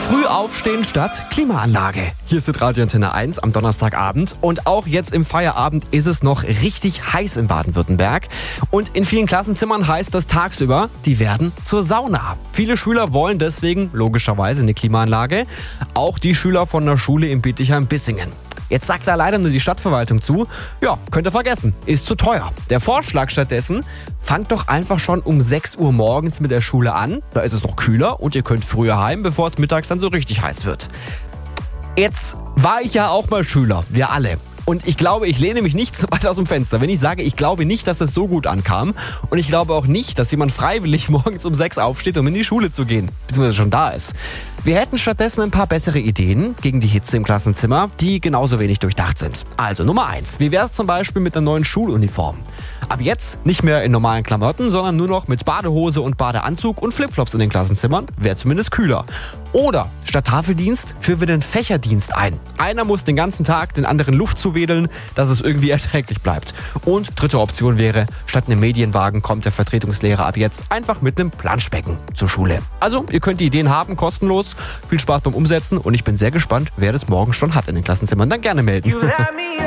Früh aufstehen statt Klimaanlage. Hier ist Radio Antenne 1 am Donnerstagabend. Und auch jetzt im Feierabend ist es noch richtig heiß in Baden-Württemberg. Und in vielen Klassenzimmern heißt das tagsüber, die werden zur Sauna. Viele Schüler wollen deswegen logischerweise eine Klimaanlage. Auch die Schüler von der Schule in Bietigheim-Bissingen. Jetzt sagt da leider nur die Stadtverwaltung zu, ja, könnt ihr vergessen, ist zu teuer. Der Vorschlag stattdessen, fangt doch einfach schon um 6 Uhr morgens mit der Schule an, da ist es noch kühler und ihr könnt früher heim, bevor es mittags dann so richtig heiß wird. Jetzt war ich ja auch mal Schüler, wir alle. Und ich glaube, ich lehne mich nicht so weit aus dem Fenster, wenn ich sage, ich glaube nicht, dass es so gut ankam. Und ich glaube auch nicht, dass jemand freiwillig morgens um 6 aufsteht, um in die Schule zu gehen, beziehungsweise schon da ist. Wir hätten stattdessen ein paar bessere Ideen gegen die Hitze im Klassenzimmer, die genauso wenig durchdacht sind. Also Nummer 1, wie wäre es zum Beispiel mit einer neuen Schuluniform? Ab jetzt nicht mehr in normalen Klamotten, sondern nur noch mit Badehose und Badeanzug und Flipflops in den Klassenzimmern, wäre zumindest kühler. Oder statt Tafeldienst führen wir den Fächerdienst ein. Einer muss den ganzen Tag den anderen Luft zuwedeln, dass es irgendwie erträglich bleibt. Und dritte Option wäre, statt einem Medienwagen kommt der Vertretungslehrer ab jetzt einfach mit einem Planschbecken zur Schule. Also, ihr könnt die Ideen haben, kostenlos. Viel Spaß beim Umsetzen und ich bin sehr gespannt, wer das morgen schon hat in den Klassenzimmern. Dann gerne melden.